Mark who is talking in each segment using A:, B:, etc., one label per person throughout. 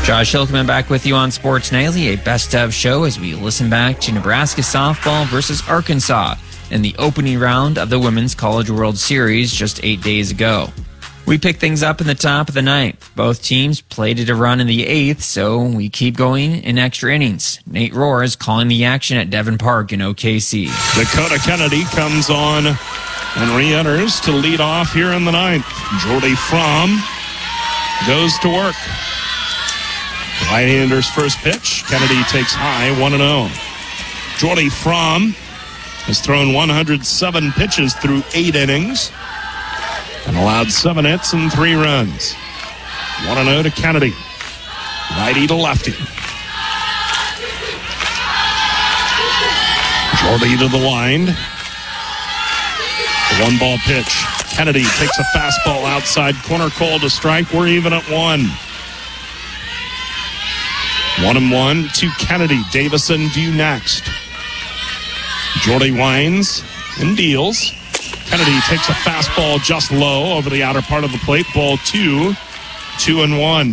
A: Josh Hilkeman back with you on Sports Nightly, a best-of show as we listen back to Nebraska softball versus Arkansas in the opening round of the Women's College World Series just 8 days ago. We pick things up in the top of the ninth. Both teams played it a run in the eighth, so we keep going in extra innings. Nate Rohr is calling the action at Devon Park in OKC.
B: Dakota Kennedy comes on and re-enters to lead off here in the ninth. Jordy Fromm goes to work. Right-hander's first pitch. Kennedy takes high, 1-0. Jordy Fromm has thrown 107 pitches through 8 innings and allowed 7 hits and 3 runs. 1-0 to Kennedy. Righty to lefty. Jordy to the wind. The 1-ball pitch. Kennedy takes a fastball outside corner, called to strike. We're even at 1. 1-1 to Kennedy. Davison due next. Jordy winds and deals. Kennedy takes a fastball just low over the outer part of the plate. Ball 2, 2-1.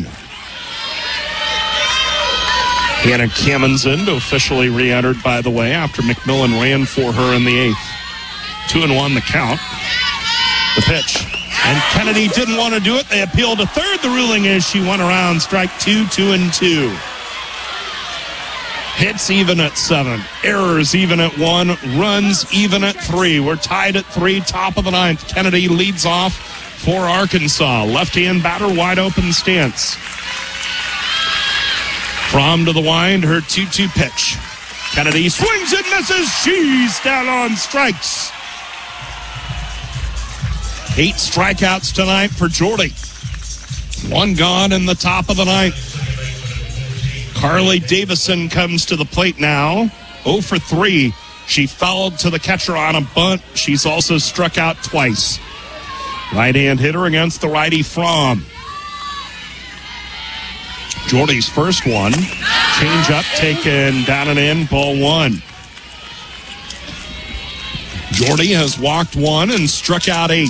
B: Hannah Kamenzind officially re-entered, by the way, after McMillan ran for her in the 8th. 2-1 the count. The pitch. And Kennedy didn't want to do it. They appealed to third. The ruling is she went around. Strike 2, 2-2. Hits even at 7. Errors even at 1. Runs even at 3. We're tied at 3, top of the ninth. Kennedy leads off for Arkansas. Left-hand batter, wide open stance. Fromm to the wind, her 2-2 pitch. Kennedy swings and misses. She's down on strikes. 8 strikeouts tonight for Jordy. 1 gone in the top of the ninth. Carly Davison comes to the plate now. 0 for 3. She fouled to the catcher on a bunt. She's also struck out twice. Right-hand hitter against the righty Fromm. Jordy's first one. Change up taken down and in. Ball 1. Jordy has walked 1 and struck out 8.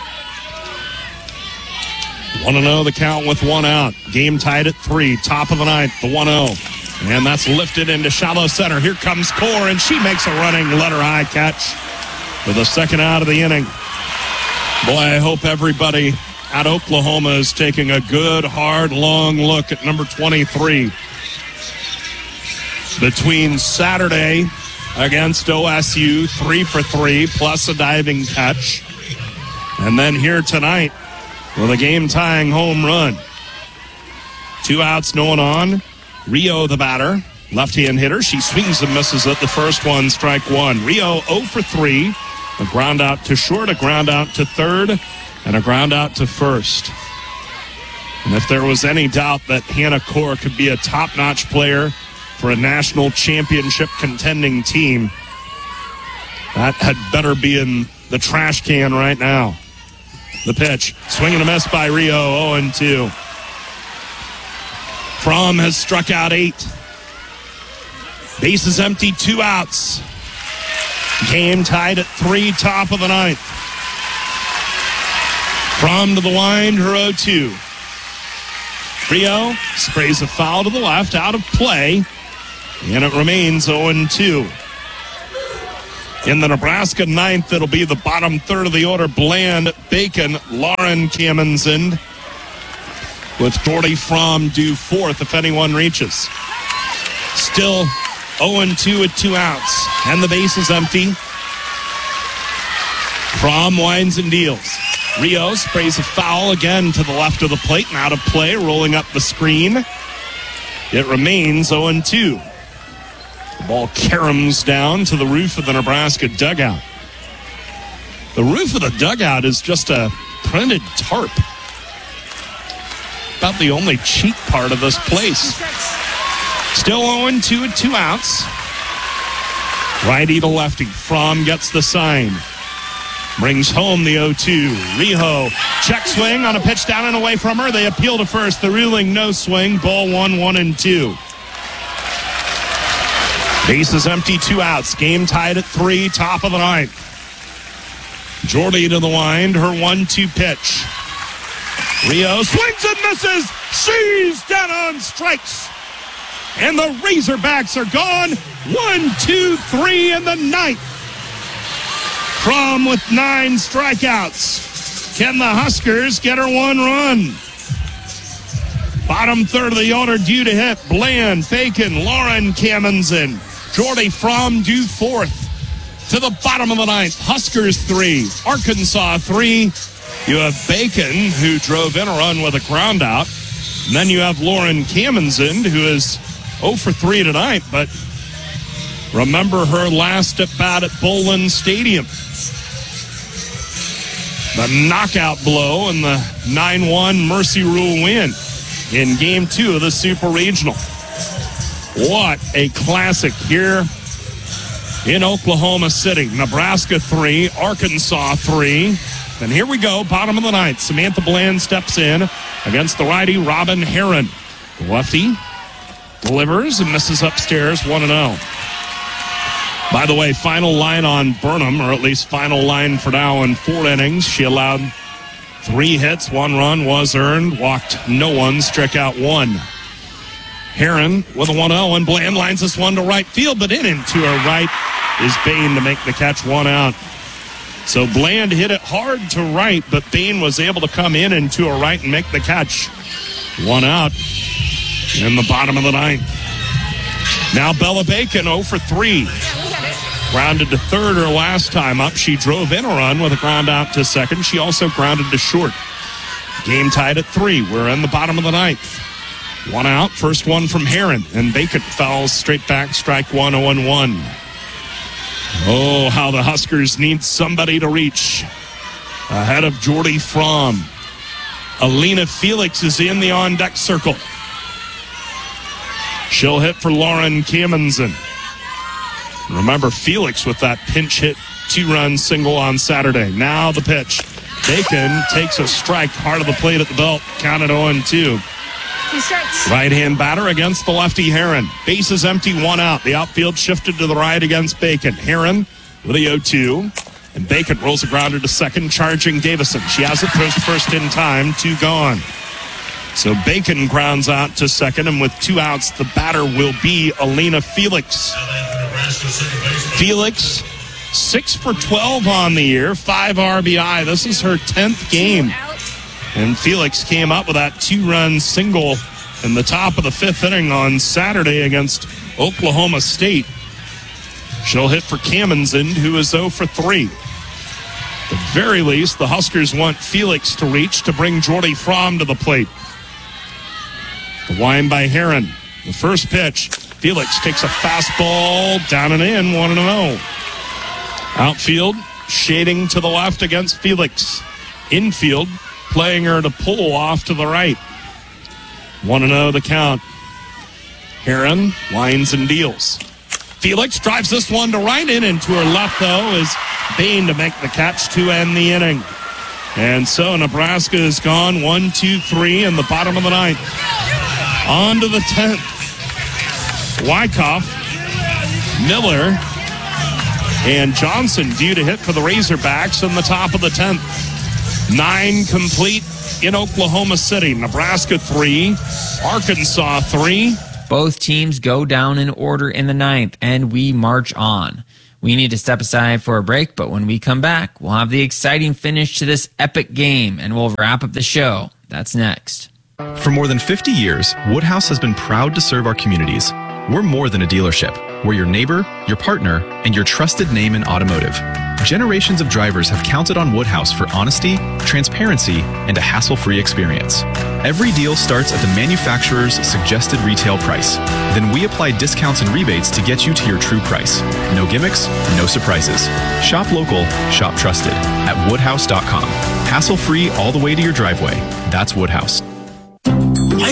B: 1-0 the count with 1 out. Game tied at 3. Top of the ninth, the 1-0. And that's lifted into shallow center. Here comes Core, and she makes a running letter-high catch for the second out of the inning. Boy, I hope everybody at Oklahoma is taking a good, hard, long look at number 23. Between Saturday against OSU, 3 for 3, plus a diving catch. And then here tonight, with a game-tying home run. 2 outs, no one on. Rio, the batter, left-hand hitter. She swings and misses at the first one, strike 1. Rio 0 for 3. A ground out to short, a ground out to third, and a ground out to first. And if there was any doubt that Hannah Core could be a top-notch player for a national championship contending team, that had better be in the trash can right now. The pitch, swing and a miss by Rio, 0-2. Fromm has struck out 8. Base is empty, 2 outs. Game tied at 3, top of the ninth. Fromm to the wind, her 0-2. Rio sprays a foul to the left, out of play, and it remains 0-2. In the Nebraska ninth, it'll be the bottom third of the order. Bland, Bacon, Lauren Kamenzind, with Jordy Fromm due 4th if anyone reaches. Still 0-2 at 2 outs, and the base is empty. Fromm winds and deals. Rio sprays a foul again to the left of the plate and out of play, rolling up the screen. It remains 0-2. The ball caroms down to the roof of the Nebraska dugout. The roof of the dugout is just a printed tarp. About the only cheap part of this place. Still 0-2 at 2 outs. Righty to lefty. Fromm gets the sign. Brings home the 0-2. Rio, check swing on a pitch down and away from her. They appeal to first. The ruling, no swing. Ball 1, 1-2. Base is empty, 2 outs. Game tied at 3, top of the ninth. Jordy to the wind, her 1-2 pitch. Rio swings and misses. She's down on strikes. And the Razorbacks are gone. 1, 2, 3 in the ninth. Crum with 9 strikeouts. Can the Huskers get her 1 run? Bottom third of the order due to hit. Bland, Bacon, Lauren Kamensen, Jordy Fromm due fourth. To the bottom of the ninth, Huskers 3, Arkansas 3. You have Bacon, who drove in a run with a ground out. And then you have Lauren Kamensen, who is 0 for 3 tonight. But remember her last at bat at Bowlin Stadium. The knockout blow and the 9-1 Mercy Rule win in Game 2 of the Super Regional. What a classic here in Oklahoma City. Nebraska 3, Arkansas 3. And here we go, bottom of the ninth. Samantha Bland steps in against the righty Robin Heron. The lefty delivers and misses upstairs 1-0. By the way, final line on Burnham, or at least final line for now in 4 innings. She allowed 3 hits, 1 run was earned, walked no one, struck out 1. Heron with a 1-0, and Bland lines this one to right field, but in and to her right is Bain to make the catch, 1 out. So Bland hit it hard to right, but Bain was able to come in and to her right and make the catch. 1 out in the bottom of the ninth. Now Bella Bacon 0 for 3. Grounded to third her last time up. She drove in a run with a ground out to second. She also grounded to short. Game tied at 3. We're in the bottom of the ninth. 1 out, first one from Heron, and Bacon fouls straight back, strike 1, 0-1. Oh, how the Huskers need somebody to reach. Ahead of Jordy Fromm. Alina Felix is in the on-deck circle. She'll hit for Lauren Kamensen. Remember Felix with that pinch hit 2-run single on Saturday. Now the pitch. Bacon takes a strike hard of the plate at the belt. Counted 0-2. Right-hand batter against the lefty Heron. Bases empty, 1 out. The outfield shifted to the right against Bacon. Heron with a 0-2. And Bacon rolls a grounder to second, charging Davison. She has it, throws first in time, 2 gone. So Bacon grounds out to second, and with 2 outs, the batter will be Alina Felix. Felix, 6 for 12 on the year, 5 RBI. This is her 10th game. And Felix came up with that 2-run single in the top of the 5th inning on Saturday against Oklahoma State. She'll hit for Kamensen, who is 0 for 3. At the very least, the Huskers want Felix to reach to bring Jordy Fromm to the plate. The wind by Heron. The first pitch. Felix takes a fastball down and in, 1-0. Outfield, shading to the left against Felix. Infield, playing her to pull off to the right. 1-0 the count. Heron winds and deals. Felix drives this one to right, in and to her left, though, is Bain to make the catch to end the inning. And so Nebraska is gone 1, 2, 3 in the bottom of the ninth. On to the 10th. Wyckoff, Miller, and Johnson due to hit for the Razorbacks in the top of the 10th. 9 complete in Oklahoma City. Nebraska 3, Arkansas 3.
A: Both teams go down in order in the ninth, and we march on. We need to step aside for a break, but when we come back, we'll have the exciting finish to this epic game, and we'll wrap up the show. That's next.
C: For more than 50 years, Woodhouse has been proud to serve our communities. We're more than a dealership. We're your neighbor, your partner, and your trusted name in automotive. Generations of drivers have counted on Woodhouse for honesty, transparency, and a hassle-free experience. Every deal starts at the manufacturer's suggested retail price. Then we apply discounts and rebates to get you to your true price. No gimmicks, no surprises. Shop local, shop trusted at woodhouse.com. Hassle-free all the way to your driveway. That's Woodhouse.
D: Life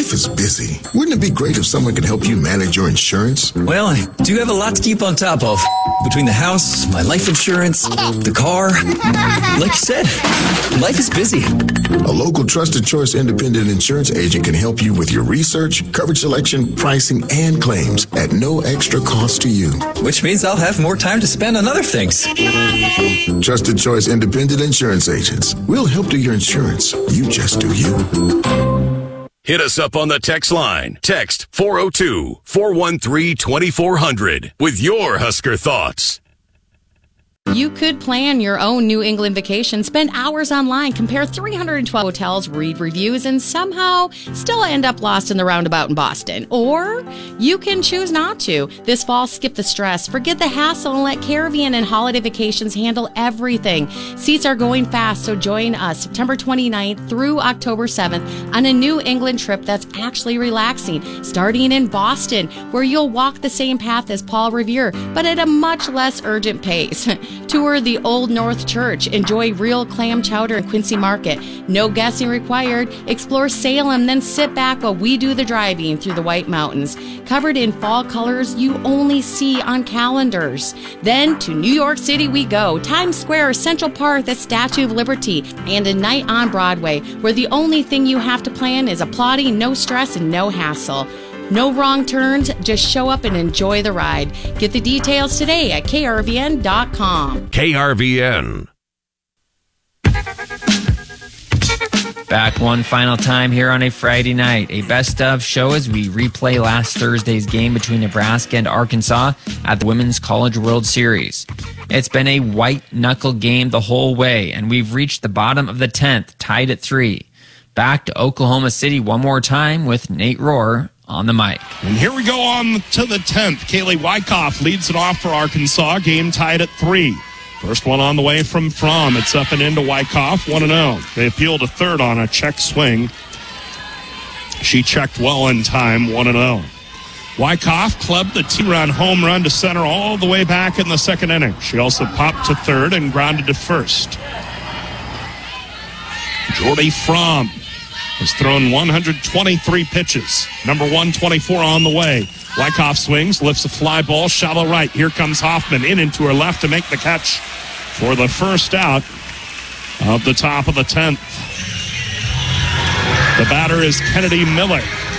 D: Life is busy. Wouldn't it be great if someone could help you manage your insurance?
E: Well, I do have a lot to keep on top of. Between the house, my life insurance, the car. Like you said, life is busy.
D: A local Trusted Choice independent insurance agent can help you with your research, coverage selection, pricing, and claims at no extra cost to you.
E: Which means I'll have more time to spend on other things.
D: Trusted Choice independent insurance agents. We'll help do your insurance. You just do you.
F: Hit us up on the text line. Text 402-413-2400 with your Husker thoughts.
G: You could plan your own New England vacation, spend hours online, compare 312 hotels, read reviews, and somehow still end up lost in the roundabout in Boston. Or you can choose not to. This fall, skip the stress, forget the hassle, and let Caribbean and Holiday Vacations handle everything. Seats are going fast, so join us September 29th through October 7th on a New England trip that's actually relaxing, starting in Boston, where you'll walk the same path as Paul Revere, but at a much less urgent pace. Tour the Old North Church. Enjoy real clam chowder in Quincy Market. No guessing required. Explore Salem, then sit back while we do the driving through the White Mountains. Covered in fall colors you only see on calendars. Then to New York City we go. Times Square, Central Park, the Statue of Liberty, and a night on Broadway, where the only thing you have to plan is applauding, no stress, and no hassle. No wrong turns, just show up and enjoy the ride. Get the details today at krvn.com.
F: KRVN.
A: Back one final time here on a Friday night. A best of show as we replay last Thursday's game between Nebraska and Arkansas at the Women's College World Series. It's been a white-knuckle game the whole way, and we've reached the bottom of the 10th, tied at 3. Back to Oklahoma City one more time with Nate Rohr on the mic.
B: And here we go on to the 10th. Kaylee Wyckoff leads it off for Arkansas. Game tied at 3. First one on the way from Fromm. It's up and into Wyckoff, 1-0. They appeal to third on a check swing. She checked well in time, 1-0. Wyckoff clubbed the 2-run home run to center all the way back in the second inning. She also popped to third and grounded to first. Jordy Fromm has thrown 123 pitches. Number 124 on the way. Wyckoff swings, lifts a fly ball, shallow right. Here comes Hoffman in into her left to make the catch for the first out of the top of the 10th. The batter is Kennedy Miller.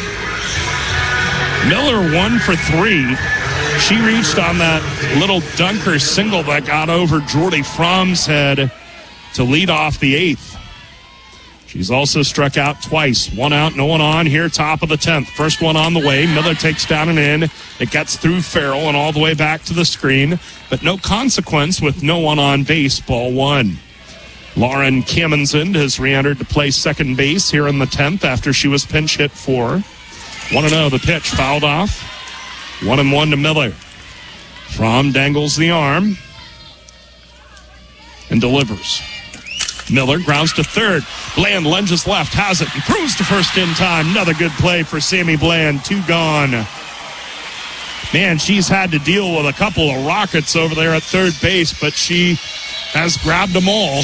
B: Miller 1 for 3. She reached on that little dunker single that got over Jordy Fromm's head to lead off the 8th. She's also struck out twice. 1 out, no one on here, top of the 10th. First one on the way. Miller takes down and in. It gets through Farrell and all the way back to the screen. But no consequence with no one on base. Ball 1. Lauren Kamensund has re-entered to play second base here in the 10th after she was pinch hit for. 1-0, the pitch fouled off. 1-1 to Miller. Fromm dangles the arm and delivers. Miller grounds to third. Bland lunges left, has it, and throws to first in time. Another good play for Sammy Bland. 2 gone. Man, she's had to deal with a couple of rockets over there at third base, but she has grabbed them all.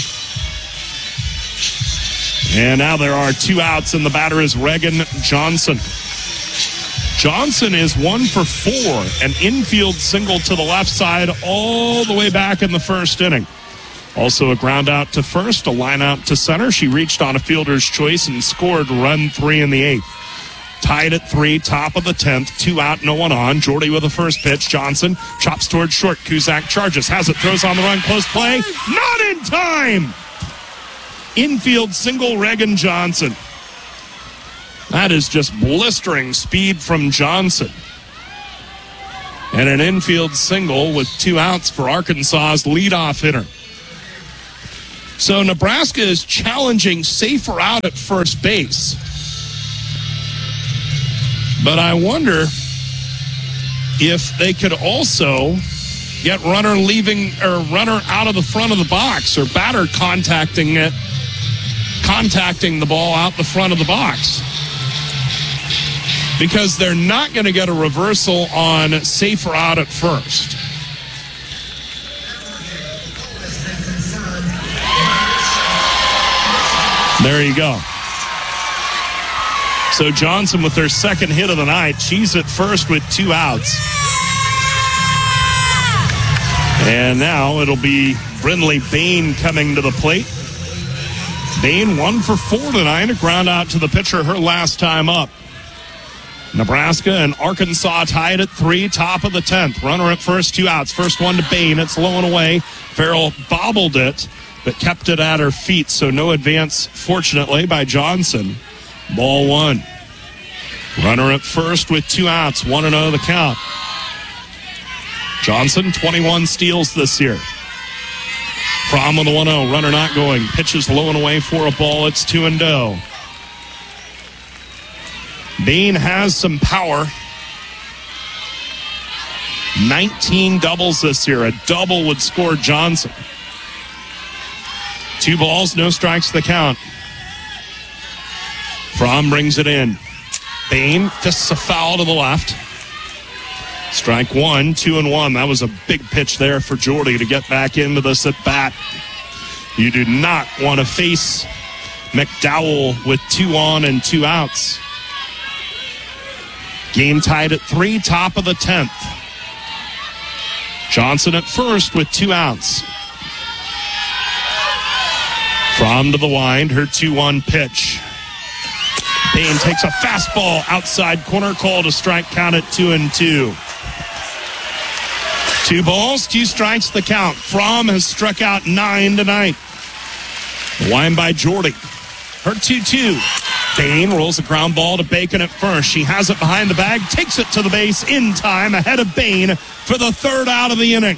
B: And now there are 2 outs, and the batter is Reagan Johnson. Johnson is 1 for 4, an infield single to the left side all the way back in the first inning. Also a ground out to first, a line out to center. She reached on a fielder's choice and scored run 3 in the 8th. Tied at 3, top of the 10th, 2 out, no one on. Jordy with the first pitch. Johnson chops towards short. Cusack charges, has it, throws on the run, close play. Not in time! Infield single, Reagan Johnson. That is just blistering speed from Johnson. And an infield single with 2 outs for Arkansas's leadoff hitter. So Nebraska is challenging safer out at first base. But I wonder if they could also get runner leaving or runner out of the front of the box, or batter contacting the ball out the front of the box. Because they're not going to get a reversal on safer out at first. There you go. So Johnson with her second hit of the night. She's at first with 2 outs. And now it'll be Brindley Bain coming to the plate. Bain 1 for 4 tonight. A ground out to the pitcher her last time up. Nebraska and Arkansas tied at 3, top of the 10th. Runner at first, 2 outs. First one to Bain. It's low and away. Farrell bobbled it, but kept it at her feet, so no advance, fortunately, by Johnson. Ball 1. Runner at first with 2 outs. 1-0 the count. Johnson, 21 steals this year. Fromm with a 1-0. Runner not going. Pitches low and away for a ball. It's 2-0. Bain has some power. 19 doubles this year. A double would score Johnson. 2 balls, no strikes the count. Fromm brings it in. Bain fists a foul to the left. Strike 1, 2-1. That was a big pitch there for Jordy to get back into this at bat. You do not want to face McDowell with 2 on and 2 outs. Game tied at 3, top of the 10th. Johnson at first with 2 outs. Fromm to the wind, her 2-1 pitch. Bain takes a fastball outside corner, call to strike, count at 2-2. 2 balls, 2 strikes the count. Fromm has struck out 9 tonight. The wind by Jordy. Her 2-2. Bain rolls a ground ball to Bacon at first. She has it behind the bag, takes it to the base in time, ahead of Bain for the 3rd out of the inning.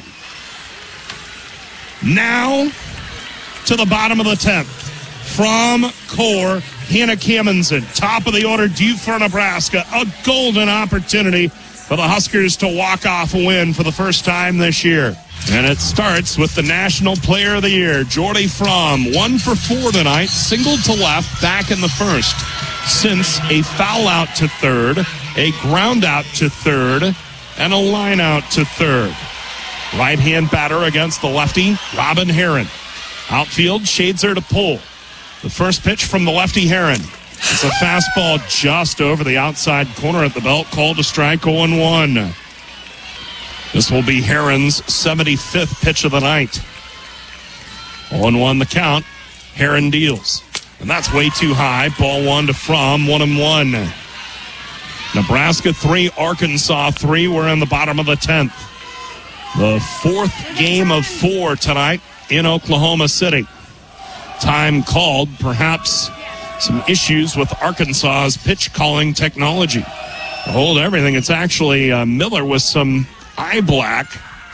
B: Now to the bottom of the 10th. From Core, Hannah Kamensen, top of the order, due for Nebraska. A golden opportunity for the Huskers to walk off a win for the first time this year. And it starts with the National Player of the Year, Jordy Fromm. 1 for 4 tonight, singled to left, back in the first. Since a foul out to third, a ground out to third, and a line out to third. Right-hand batter against the lefty, Robin Herron. Outfield shades her to pull. The first pitch from the lefty Herron. It's a fastball just over the outside corner at the belt, called to strike, 0-1. This will be Herron's 75th pitch of the night. 0-1 the count. Herron deals. And that's way too high. Ball 1 to Fromm, 1-1. Nebraska 3, Arkansas 3. We're in the bottom of the 10th. The 4th game of 4 tonight in Oklahoma City. Time called, perhaps some issues with Arkansas's pitch calling technology. Hold everything. It's actually Miller with some eye black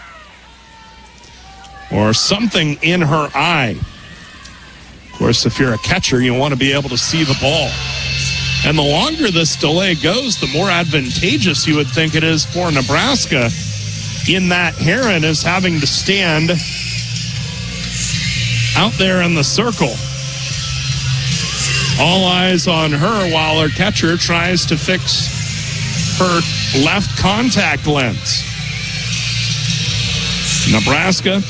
B: or something in her eye. Of course, if you're a catcher, you want to be able to see the ball. And the longer this delay goes, the more advantageous you would think it is for Nebraska, in that Herron is having to stand out there in the circle. All eyes on her while her catcher tries to fix her left contact lens. Nebraska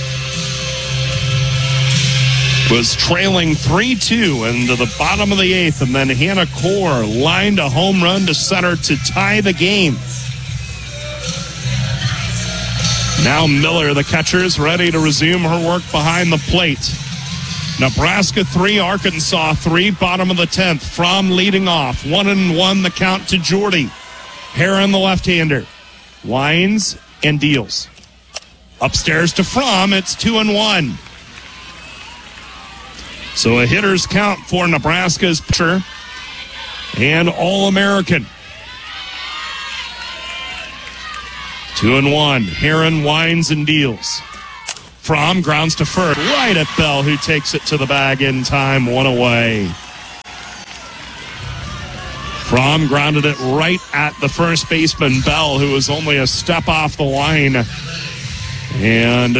B: was trailing 3-2 into the bottom of the 8th, and then Hannah Core lined a home run to center to tie the game. Now Miller, the catcher, is ready to resume her work behind the plate. Nebraska 3, Arkansas 3, bottom of the 10th. Fromm leading off. 1-1 the count to Jordy. Herron, the left-hander, winds and deals. Upstairs to Fromm, it's 2-1. So a hitter's count for Nebraska's pitcher and All-American. 2-1. Herron winds and deals. Fromm grounds to first, right at Bell, who takes it to the bag in time, 1 away. Fromm grounded it right at the first baseman, Bell, who was only a step off the line, and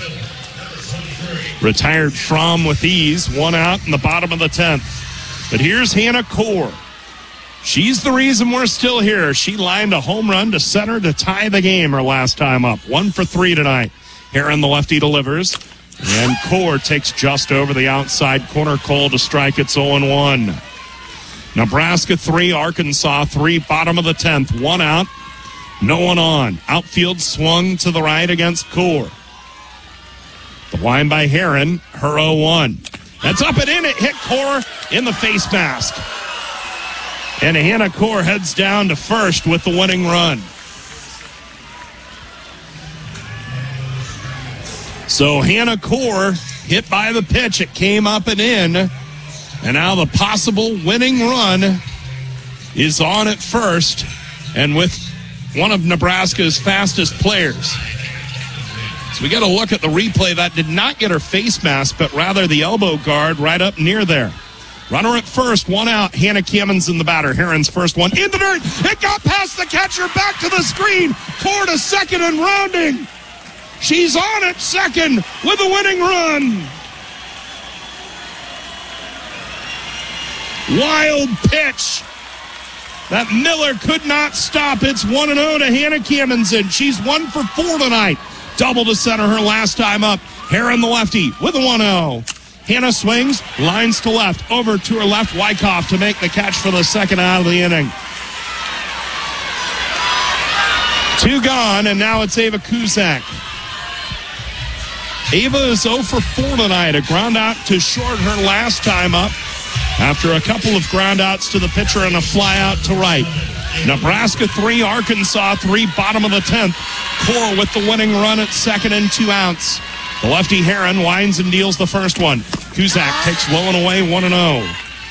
B: retired Fromm with ease. 1 out in the bottom of the 10th. But here's Hannah Core. She's the reason we're still here. She lined a home run to center to tie the game her last time up. 1 for 3 tonight. Herron, the lefty, delivers. And Core takes just over the outside corner, call to strike. It's 0-1. Nebraska 3, Arkansas 3, bottom of the 10th. 1 out, no one on. Outfield swung to the right against Core. The line by Heron, her 0-1. That's up and in. It hit Core in the face mask. And Hannah Core heads down to first with the winning run. So Hannah Core hit by the pitch. It came up and in. And now the possible winning run is on at first, and with one of Nebraska's fastest players. So we got to look at the replay. That did not get her face mask, but rather the elbow guard right up near there. Runner at first, 1 out. Hannah Kimmons in the batter. Heron's first one in the dirt. It got past the catcher, back to the screen. Core to second and rounding. She's on at second with a winning run. Wild pitch that Miller could not stop. It's 1-0 to Hannah Kimmons, and she's 1 for 4 tonight. Double to center her last time up. Heron the lefty with a 1-0. Hannah swings, lines to left, over to her left. Wyckoff to make the catch for the second out of the inning. 2 gone, and now it's Ava Kuzak. Ava is 0 for 4 tonight. A ground out to short her last time up after a couple of ground outs to the pitcher and a fly out to right. Nebraska 3, Arkansas 3, bottom of the 10th. Core with the winning run at second and 2 outs. The lefty Heron winds and deals the first one. Kuzak takes low and away, 1-0.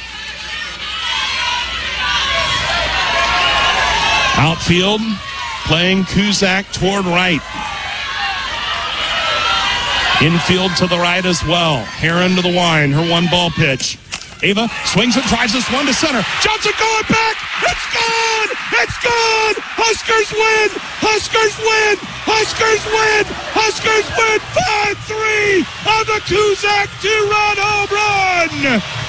B: Outfield playing Kuzak toward right. Infield to the right as well. Heron to the line, her 1-ball pitch. Ava swings and drives this one to center. Johnson going back. It's gone. It's gone. Huskers win. Huskers win. Huskers win. Huskers win. 5-3 on the Kuzak 2-run home run.